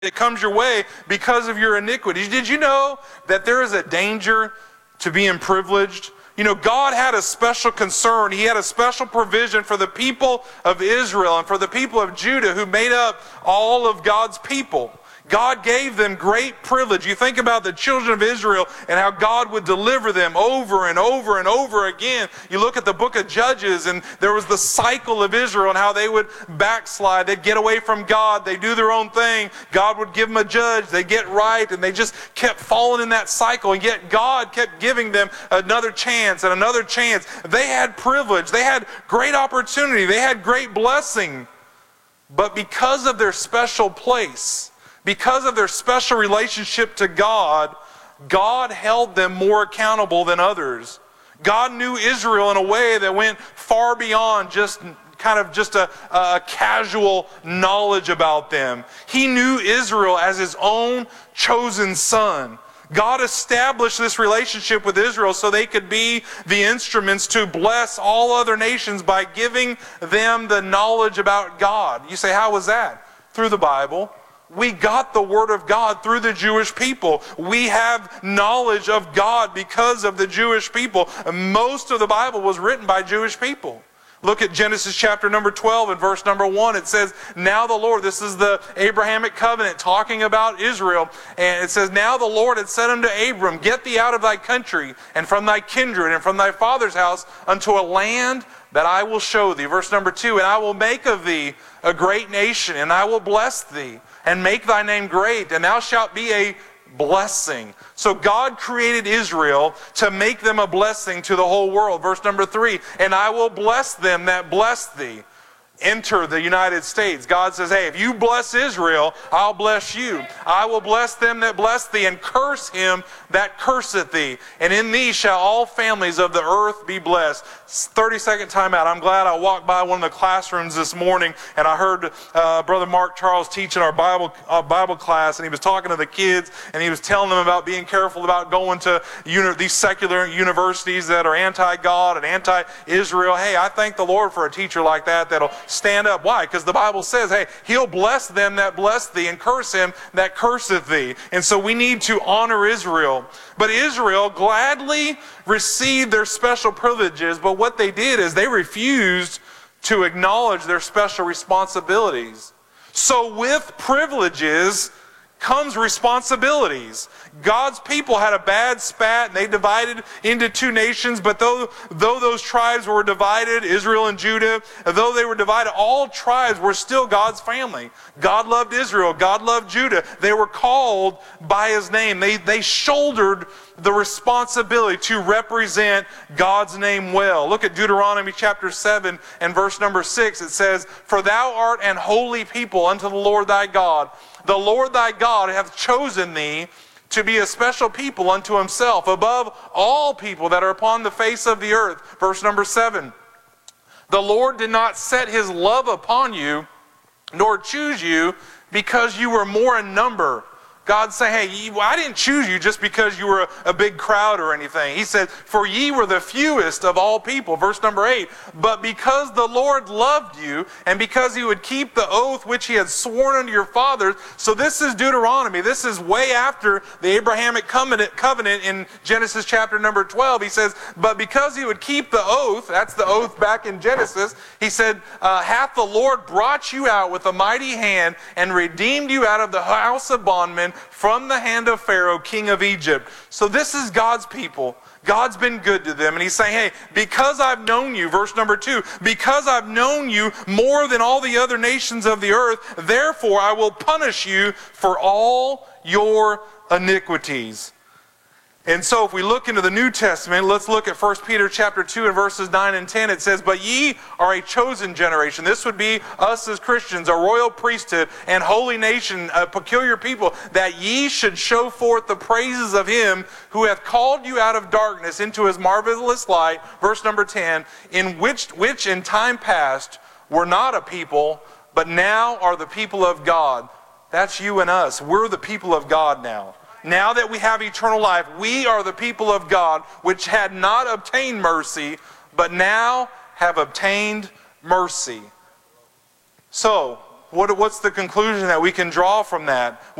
that comes your way because of your iniquities. Did you know that there is a danger to being privileged? You know, God had a special concern. He had a special provision for the people of Israel and for the people of Judah who made up all of God's people. God gave them great privilege. You think about the children of Israel and how God would deliver them over and over and over again. You look at the book of Judges, and there was the cycle of Israel and how they would backslide. They'd get away from God. They'd do their own thing. God would give them a judge. They'd get right, and they just kept falling in that cycle. And yet God kept giving them another chance and another chance. They had privilege. They had great opportunity. They had great blessing. But because of their special place, because of their special relationship to God, God held them more accountable than others. God knew Israel in a way that went far beyond just a casual knowledge about them. He knew Israel as His own chosen son. God established this relationship with Israel so they could be the instruments to bless all other nations by giving them the knowledge about God. You say, how was that? Through the Bible. We got the Word of God through the Jewish people. We have knowledge of God because of the Jewish people. Most of the Bible was written by Jewish people. Look at Genesis chapter number 12 and verse number 1. It says, now the Lord, this is the Abrahamic covenant talking about Israel. And it says, now the Lord had said unto Abram, get thee out of thy country and from thy kindred and from thy father's house unto a land that I will show thee. Verse number 2, and I will make of thee a great nation, and I will bless thee, and make thy name great, and thou shalt be a blessing. So God created Israel to make them a blessing to the whole world. Verse number 3, and I will bless them that bless thee. Enter the United States. God says, hey, if you bless Israel, I'll bless you. I will bless them that bless thee, and curse him that curseth thee. And in thee shall all families of the earth be blessed. 30-second timeout. I'm glad I walked by one of the classrooms this morning, and I heard Brother Mark Charles teaching our Bible class, and he was talking to the kids, and he was telling them about being careful about going to these secular universities that are anti-God and anti-Israel. Hey, I thank the Lord for a teacher like that that'll stand up. Why? Because the Bible says, hey, He'll bless them that bless thee, and curse him that curseth thee. And so we need to honor Israel. But Israel gladly received their special privileges, but what they did is they refused to acknowledge their special responsibilities. So with privileges comes responsibilities. God's people had a bad spat, and they divided into two nations, but though those tribes were divided, Israel and Judah, though they were divided, all tribes were still God's family. God loved Israel. God loved Judah. They were called by His name. They shouldered the responsibility to represent God's name well. Look at Deuteronomy chapter 7 and verse number 6. It says, for thou art an holy people unto the Lord thy God. The Lord thy God hath chosen thee to be a special people unto Himself, above all people that are upon the face of the earth. Verse number 7. The Lord did not set His love upon you, nor choose you, because you were more in number. God say, hey, I didn't choose you just because you were a big crowd or anything. He said, for ye were the fewest of all people. Verse number 8, but because the Lord loved you, and because He would keep the oath which He had sworn unto your fathers. So this is Deuteronomy. This is way after the Abrahamic covenant in Genesis chapter number 12. He says, but because He would keep the oath, that's the oath back in Genesis, He said, hath the Lord brought you out with a mighty hand, and redeemed you out of the house of bondmen, from the hand of Pharaoh, king of Egypt. So this is God's people. God's been good to them. And He's saying, hey, because I've known you, verse number 2, because I've known you more than all the other nations of the earth, therefore I will punish you for all your iniquities. And so if we look into the New Testament, let's look at 1 Peter chapter 2 and verses 9 and 10. It says, but ye are a chosen generation. This would be us as Christians, a royal priesthood and holy nation, a peculiar people, that ye should show forth the praises of Him who hath called you out of darkness into His marvelous light. Verse number 10, in which in time past were not a people, but now are the people of God. That's you and us. We're the people of God now. Now that we have eternal life, we are the people of God, which had not obtained mercy, but now have obtained mercy. So, what's the conclusion that we can draw from that?